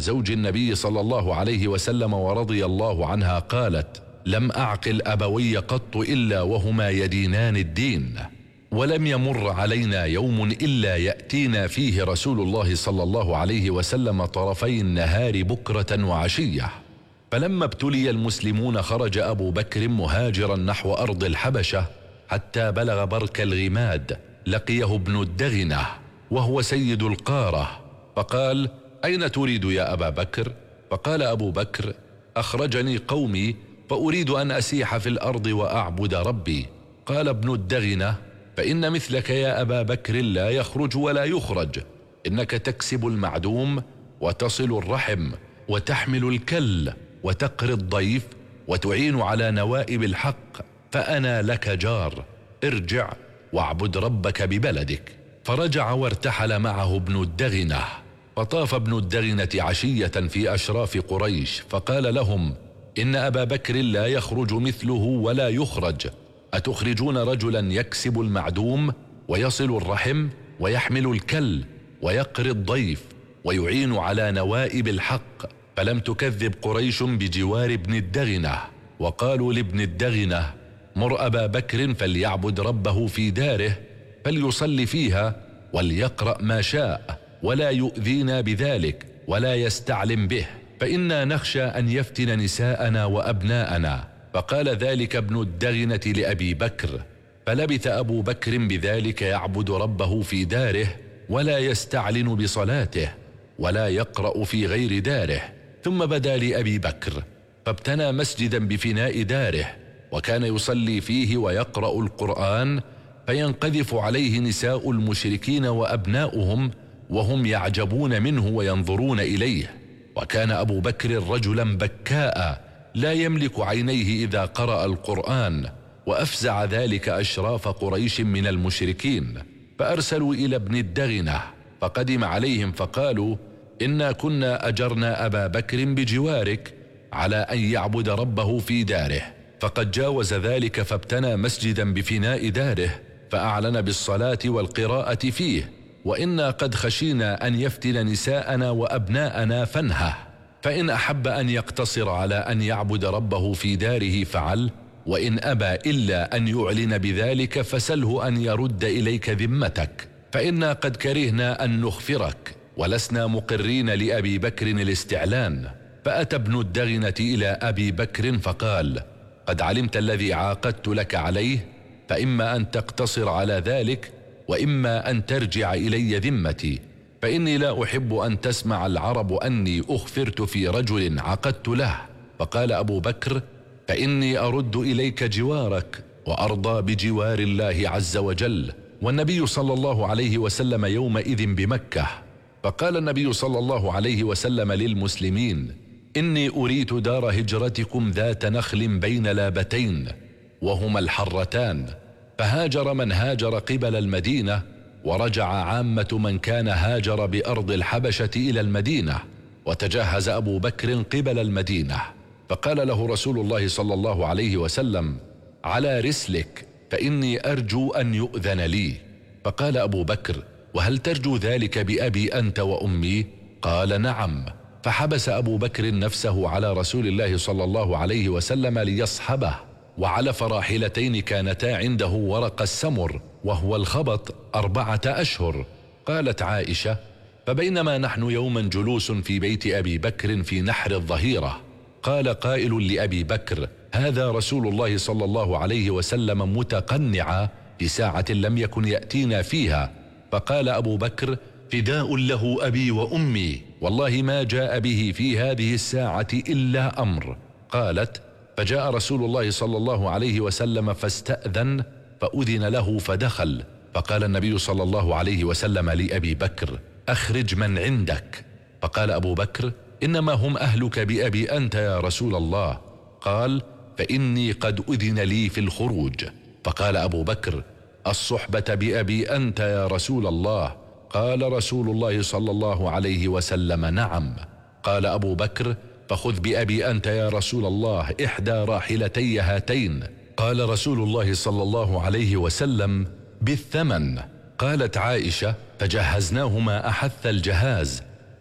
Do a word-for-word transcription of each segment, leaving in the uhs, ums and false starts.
زوج النبي صلى الله عليه وسلم ورضي الله عنها قالت: لم أعقل أبوي قط إلا وهما يدينان الدين، ولم يمر علينا يوم إلا يأتينا فيه رسول الله صلى الله عليه وسلم طرفي النهار بكرة وعشية. فلما ابتلي المسلمون خرج أبو بكر مهاجرا نحو أرض الحبشة حتى بلغ برك الغماد، لقيه ابن الدغنة وهو سيد القارة، فقال: أين تريد يا أبا بكر؟ فقال أبو بكر: أخرجني قومي فأريد أن أسيح في الأرض وأعبد ربي. قال ابن الدغنة: فإن مثلك يا أبا بكر لا يخرج ولا يخرج، إنك تكسب المعدوم وتصل الرحم وتحمل الكل وتقري الضيف وتعين على نوائب الحق، فأنا لك جار، ارجع واعبد ربك ببلدك. فرجع وارتحل معه ابن الدغنة، فطاف ابن الدغنة عشية في أشراف قريش فقال لهم: إن أبا بكر لا يخرج مثله ولا يخرج، أتخرجون رجلا يكسب المعدوم ويصل الرحم ويحمل الكل ويقري الضيف ويعين على نوائب الحق؟ فلم تكذب قريش بجوار ابن الدغنة، وقالوا لابن الدغنة: مر أبا بكر فليعبد ربه في داره، فليصلي فيها وليقرأ ما شاء ولا يؤذينا بذلك ولا يستعلم به، فإنا نخشى أن يفتن نساءنا وأبناءنا. فقال ذلك ابن الدغنة لأبي بكر، فلبث أبو بكر بذلك يعبد ربه في داره ولا يستعلن بصلاته ولا يقرأ في غير داره. ثم بدا لأبي بكر فابتنى مسجدا بفناء داره، وكان يصلي فيه ويقرأ القرآن، فينقذف عليه نساء المشركين وأبناؤهم وهم يعجبون منه وينظرون إليه. وكان أبو بكر رجلا بكاء لا يملك عينيه إذا قرأ القرآن، وأفزع ذلك أشراف قريش من المشركين، فأرسلوا إلى ابن الدغنة فقدم عليهم فقالوا: إنا كنا أجرنا أبا بكر بجوارك على أن يعبد ربه في داره، فقد جاوز ذلك فابتنى مسجدا بفناء داره فأعلن بالصلاة والقراءة فيه، وإنا قد خشينا أن يفتن نساءنا وأبناءنا فانهه، فإن أحب أن يقتصر على أن يعبد ربه في داره فعل، وإن أبى إلا أن يعلن بذلك فسله أن يرد إليك ذمتك، فإنا قد كرهنا أن نخفرك ولسنا مقرين لأبي بكر الاستعلان. فأتى ابن الدغنة إلى أبي بكر فقال: قد علمت الذي عاقدت لك عليه، فإما أن تقتصر على ذلك وإما أن ترجع إلي ذمتي، فإني لا أحب أن تسمع العرب أني أخفرت في رجل عقدت له. فقال أبو بكر: فإني أرد إليك جوارك وأرضى بجوار الله عز وجل، والنبي صلى الله عليه وسلم يومئذ بمكة. فقال النبي صلى الله عليه وسلم للمسلمين: إني أريت دار هجرتكم ذات نخل بين لابتين وهما الحرتان، فهاجر من هاجر قبل المدينة، ورجع عامة من كان هاجر بأرض الحبشة إلى المدينة، وتجهز أبو بكر قبل المدينة. فقال له رسول الله صلى الله عليه وسلم: على رسلك، فإني أرجو أن يؤذن لي. فقال أبو بكر: وهل ترجو ذلك بأبي أنت وأمي؟ قال: نعم. فحبس أبو بكر نفسه على رسول الله صلى الله عليه وسلم ليصحبه، وعلف راحلتين كانتا عنده ورق السمر وهو الخبط أربعة أشهر. قالت عائشة: فبينما نحن يوما جلوس في بيت أبي بكر في نحر الظهيرة، قال قائل لأبي بكر: هذا رسول الله صلى الله عليه وسلم متقنعا في ساعة لم يكن يأتينا فيها. فقال أبو بكر: فداء له أبي وأمي، والله ما جاء به في هذه الساعة إلا أمر. قالت: فجاء رسول الله صلى الله عليه وسلم فاستأذن، فأذن له فدخل. فقال النبي صلى الله عليه وسلم لأبي بكر: أخرج من عندك. فقال أبو بكر: إنما هم أهلك بأبي أنت يا رسول الله. قال: فإني قد أذن لي في الخروج. فقال أبو بكر: الصحبة بأبي أنت يا رسول الله. قال رسول الله صلى الله عليه وسلم: نعم. قال أبو بكر: فخذ بأبي أنت يا رسول الله إحدى راحلتي هاتين. قال رسول الله صلى الله عليه وسلم: بالثمن. قالت عائشة: فجهزناهما أحث الجهاز،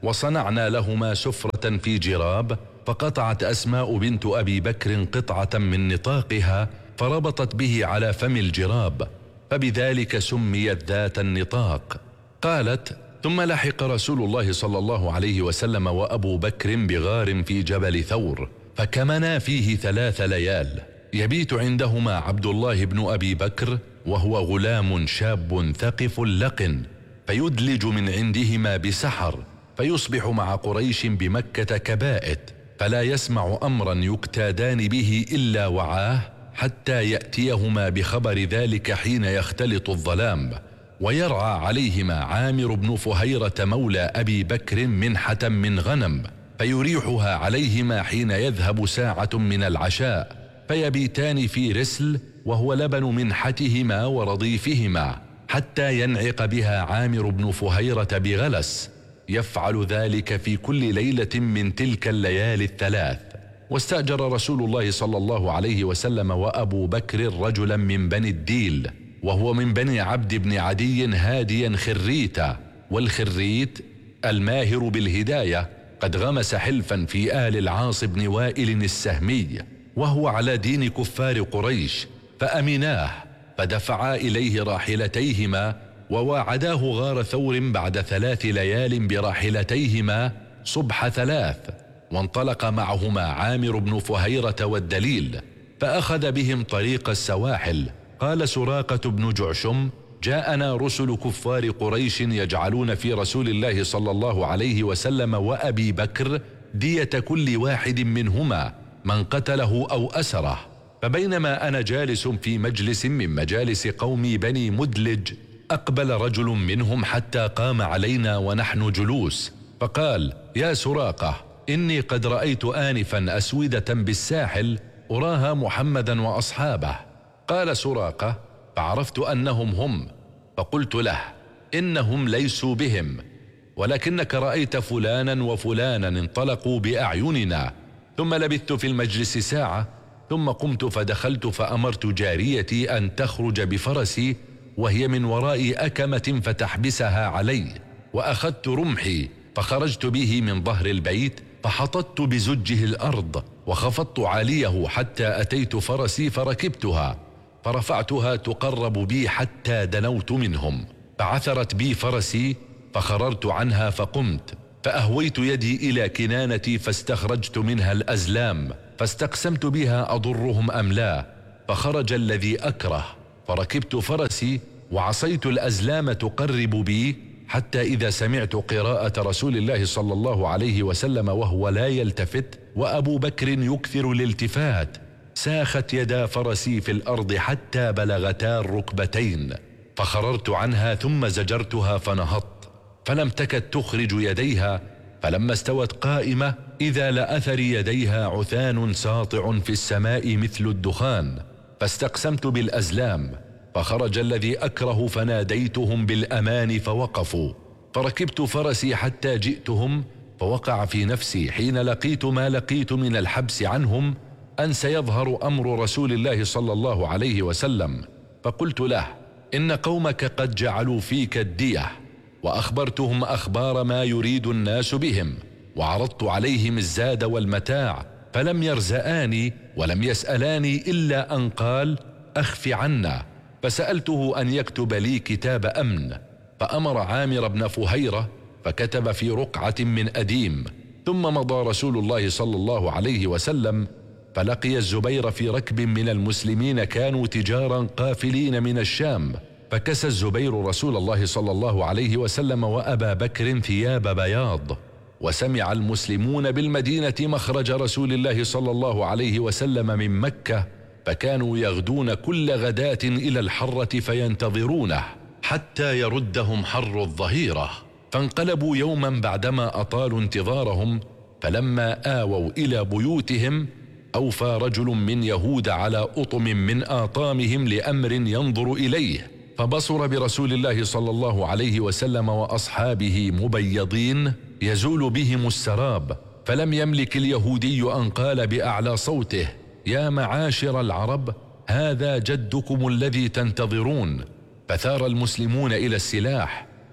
وصنعنا لهما سفرة في جراب، فقطعت أسماء بنت أبي بكر قطعة من نطاقها فربطت به على فم الجراب، فبذلك سميت ذات النطاق. قالت: ثم لحق رسول الله صلى الله عليه وسلم وأبو بكر بغار في جبل ثور، فكمنا فيه ثلاث ليال، يبيت عندهما عبد الله بن أبي بكر وهو غلام شاب ثقف لقن، فيدلج من عندهما بسحر، فيصبح مع قريش بمكة كبائت، فلا يسمع أمرا يكتادان به إلا وعاه، حتى يأتيهما بخبر ذلك حين يختلط الظلام. ويرعى عليهما عامر بن فهيرة مولى أبي بكر منحة من غنم، فيريحها عليهما حين يذهب ساعة من العشاء، فيبيتان في رسل وهو لبن منحتهما ورضيفهما، حتى ينعق بها عامر بن فهيرة بغلس. يفعل ذلك في كل ليلة من تلك الليالي الثلاث. واستأجر رسول الله صلى الله عليه وسلم وأبو بكر رجلا من بني الديل، وهو من بني عبد بن عدي هاديا خريتا، والخريت الماهر بالهداية، قد غمس حلفا في آل العاص بن وائل السهمي، وهو على دين كفار قريش، فأمناه، فدفعا إليه راحلتيهما، وواعداه غار ثور بعد ثلاث ليال براحلتيهما صبح ثلاث، وانطلق معهما عامر بن فهيرة والدليل، فأخذ بهم طريق السواحل. قال سراقة بن جعشم: جاءنا رسل كفار قريش يجعلون في رسول الله صلى الله عليه وسلم وأبي بكر دية كل واحد منهما من قتله أو أسره، فبينما أنا جالس في مجلس من مجالس قوم بني مدلج، أقبل رجل منهم حتى قام علينا ونحن جلوس، فقال: يا سراقة، إني قد رأيت آنفا أسودة بالساحل أراها محمدا وأصحابه. قال سراقة: فعرفت أنهم هم، فقلت له: إنهم ليسوا بهم، ولكنك رأيت فلانا وفلانا انطلقوا بأعيننا. ثم لبثت في المجلس ساعة، ثم قمت فدخلت، فأمرت جاريتي أن تخرج بفرسي وهي من وراء أكمة فتحبسها علي، وأخذت رمحي فخرجت به من ظهر البيت، فحطت بزجه الأرض وخفضت عاليه حتى أتيت فرسي فركبتها، فرفعتها تقرب بي حتى دنوت منهم، فعثرت بي فرسي فخررت عنها، فقمت فأهويت يدي إلى كنانتي فاستخرجت منها الأزلام، فاستقسمت بها أضرهم أم لا، فخرج الذي أكره، فركبت فرسي وعصيت الأزلام تقرب بي، حتى إذا سمعت قراءة رسول الله صلى الله عليه وسلم وهو لا يلتفت وأبو بكر يكثر الالتفات، ساخت يدا فرسي في الأرض حتى بلغتا الركبتين، فخررت عنها ثم زجرتها فنهضت، فلم تكد تخرج يديها، فلما استوت قائمة إذا لأثر يديها عثان ساطع في السماء مثل الدخان، فاستقسمت بالأزلام، فخرج الذي أكره فناديتهم بالأمان فوقفوا، فركبت فرسي حتى جئتهم، فوقع في نفسي حين لقيت ما لقيت من الحبس عنهم أن سيظهر أمر رسول الله صلى الله عليه وسلم، فقلت له: إن قومك قد جعلوا فيك الدية، وأخبرتهم أخبار ما يريد الناس بهم، وعرضت عليهم الزاد والمتاع، فلم يرزآني ولم يسألاني إلا أن قال: أخف عنا، فسألته أن يكتب لي كتاب أمن، فأمر عامر بن فهيرة فكتب في رقعة من أديم، ثم مضى رسول الله صلى الله عليه وسلم، فلقي الزبير في ركب من المسلمين كانوا تجارا قافلين من الشام، فكسى الزبير رسول الله صلى الله عليه وسلم وأبا بكر ثياب بياض، وسمع المسلمون بالمدينة مخرج رسول الله صلى الله عليه وسلم من مكة، فكانوا يغدون كل غداة إلى الحرة فينتظرونه حتى يردهم حر الظهيرة، فانقلبوا يوما بعدما أطالوا انتظارهم، فلما آووا إلى بيوتهم أوفى رجل من يهود على أطم من آطامهم لأمر ينظر إليه، فبصر برسول الله صلى الله عليه وسلم وأصحابه مبيضين يزول بهم السراب، فلم يملك اليهودي أن قال بأعلى صوته: يا معاشر العرب، هذا جدكم الذي تنتظرون. فثار المسلمون إلى السلاح،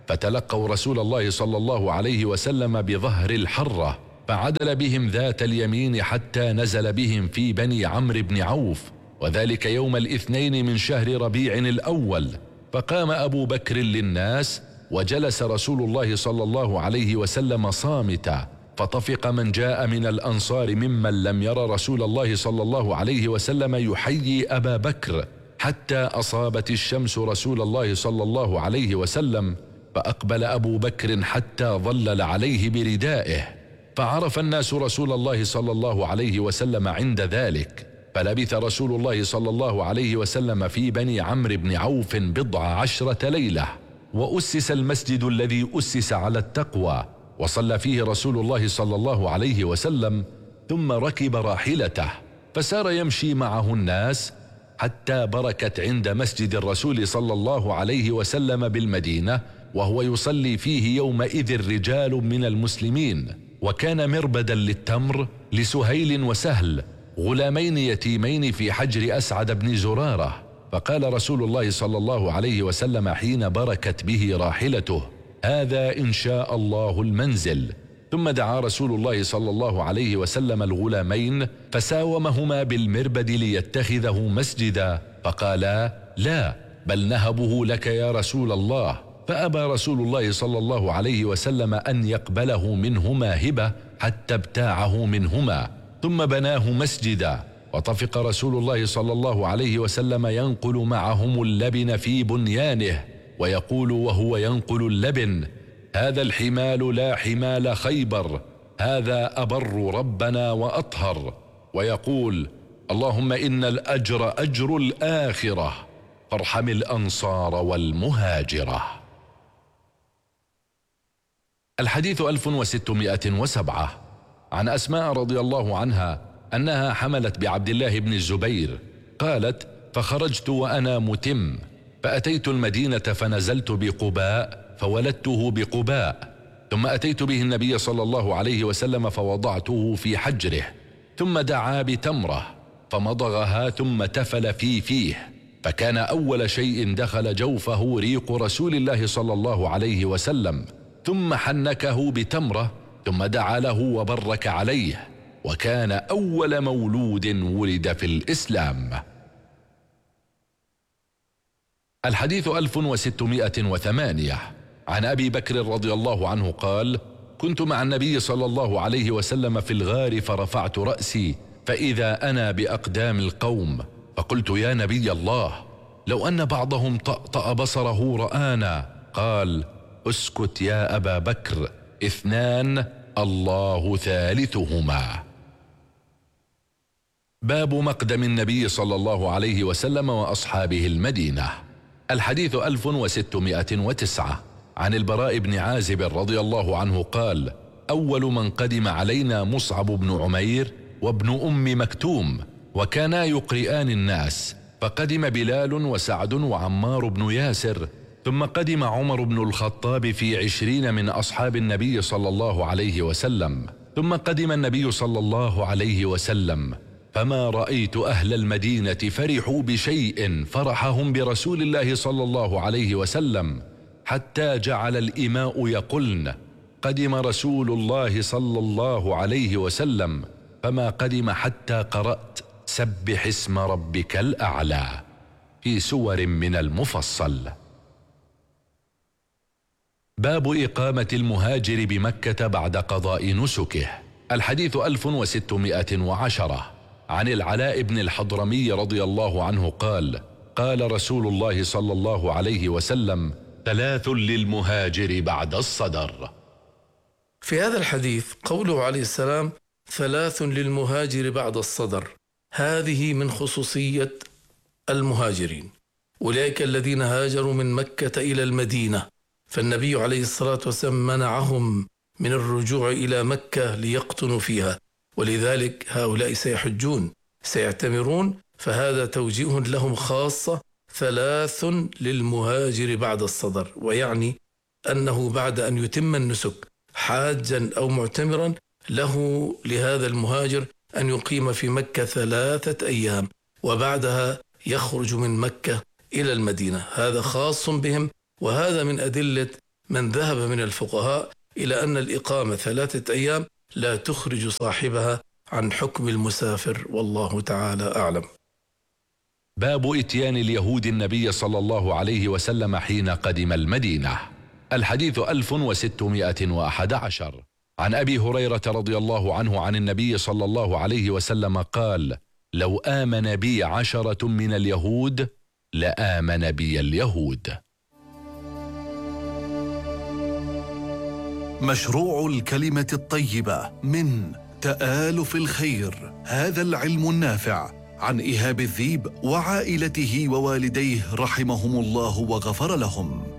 فتلقوا رسول الله صلى الله عليه وسلم بظهر الحرة، فعدل بهم ذات اليمين حتى نزل بهم في بني عمرو بن عوف، وذلك يوم الاثنين من شهر ربيع الأول. فقام أبو بكر للناس، وجلس رسول الله صلى الله عليه وسلم صامتا، فطفق من جاء من الأنصار ممن لم ير رسول الله صلى الله عليه وسلم يحيي أبا بكر، حتى أصابت الشمس رسول الله صلى الله عليه وسلم، فأقبل أبو بكر حتى ظلل عليه بردائه، فعرف الناس رسول الله صلى الله عليه وسلم عند ذلك. فلبث رسول الله صلى الله عليه وسلم في بني عمرو بن عوف بضع عشرة ليلة، وأسس المسجد الذي أسس على التقوى، وصلى فيه رسول الله صلى الله عليه وسلم، ثم ركب راحلته فسار يمشي معه الناس حتى بركت عند مسجد الرسول صلى الله عليه وسلم بالمدينة، وهو يصلي فيه يومئذ رجال من المسلمين. وكان مربدا للتمر لسهيل وسهل، غلامين يتيمين في حجر أسعد بن زرارة. فقال رسول الله صلى الله عليه وسلم حين بركت به راحلته: هذا إن شاء الله المنزل. ثم دعا رسول الله صلى الله عليه وسلم الغلامين فساومهما بالمربد ليتخذه مسجدا، فقالا: لا، بل نهبه لك يا رسول الله. فأبى رسول الله صلى الله عليه وسلم أن يقبله منهما هبة حتى ابتاعه منهما، ثم بناه مسجدا. وطفق رسول الله صلى الله عليه وسلم ينقل معهم اللبن في بنيانه، ويقول وهو ينقل اللبن: هذا الحمال لا حمال خيبر، هذا أبر ربنا وأطهر. ويقول: اللهم إن الأجر أجر الآخرة، فارحم الأنصار والمهاجرة. الحديث ألف وستمائة وسبعة. عن أسماء رضي الله عنها أنها حملت بعبد الله بن الزبير، قالت: فخرجت وأنا متم، فأتيت المدينة فنزلت بقباء فولدته بقباء، ثم أتيت به النبي صلى الله عليه وسلم فوضعته في حجره، ثم دعا بتمرة فمضغها ثم تفل في فيه، فكان أول شيء دخل جوفه ريق رسول الله صلى الله عليه وسلم، ثم حنكه بتمرة، ثم دعا له وبرك عليه، وكان أول مولود ولد في الإسلام. الحديث ألف وستمائة وثمانية. عن أبي بكر رضي الله عنه قال: كنت مع النبي صلى الله عليه وسلم في الغار، فرفعت رأسي فإذا أنا بأقدام القوم، فقلت: يا نبي الله، لو أن بعضهم طأطأ بصره رآنا. قال: اسكت يا أبا بكر، اثنان الله ثالثهما. باب مقدم النبي صلى الله عليه وسلم وأصحابه المدينة. الحديث ألف وستمائة وتسعة. عن البراء بن عازب رضي الله عنه قال: أول من قدم علينا مصعب بن عمير وابن أم مكتوم، وكانا يقرئان الناس، فقدم بلال وسعد وعمار بن ياسر، ثم قدم عمر بن الخطاب في عشرين من أصحاب النبي صلى الله عليه وسلم، ثم قدم النبي صلى الله عليه وسلم، فما رأيت أهل المدينة فرحوا بشيء فرحهم برسول الله صلى الله عليه وسلم، حتى جعل الإماء يقولن: قدم رسول الله صلى الله عليه وسلم، فما قدم حتى قرأت: سبح اسم ربك الأعلى، في سور من المفصل. باب إقامة المهاجر بمكة بعد قضاء نسكه. الحديث ألف وستمائة وعشرة. عن العلاء بن الحضرمي رضي الله عنه قال: قال رسول الله صلى الله عليه وسلم: ثلاث للمهاجر بعد الصدر. في هذا الحديث قوله عليه السلام: ثلاث للمهاجر بعد الصدر، هذه من خصوصية المهاجرين، أولئك الذين هاجروا من مكة إلى المدينة، فالنبي عليه الصلاة والسلام منعهم من الرجوع إلى مكة ليقطنوا فيها، ولذلك هؤلاء سيحجون سيعتمرون، فهذا توجيه لهم خاصة: ثلاث للمهاجر بعد الصدر، ويعني أنه بعد أن يتم النسك حاجا أو معتمرا له لهذا المهاجر أن يقيم في مكة ثلاثة أيام، وبعدها يخرج من مكة إلى المدينة. هذا خاص بهم، وهذا من أدلة من ذهب من الفقهاء إلى أن الإقامة ثلاثة أيام لا تخرج صاحبها عن حكم المسافر، والله تعالى أعلم. باب إتيان اليهود النبي صلى الله عليه وسلم حين قدم المدينة. الحديث ألف وستمائة وأحد عشر. عن أبي هريرة رضي الله عنه عن النبي صلى الله عليه وسلم قال: لو آمن بي عشرة من اليهود لآمن بي اليهود. مشروع الكلمة الطيبة من تآلف الخير، هذا العلم النافع، عن إيهاب الذيب وعائلته ووالديه رحمهم الله وغفر لهم.